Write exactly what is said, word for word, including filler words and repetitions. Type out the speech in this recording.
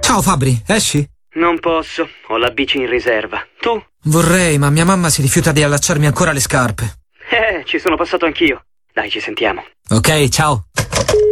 Ciao Fabri, esci? Non posso, ho la bici in riserva. Tu? Vorrei, ma mia mamma si rifiuta di allacciarmi ancora le scarpe. Eh, ci sono passato anch'io. Dai, ci sentiamo. Ok, ciao.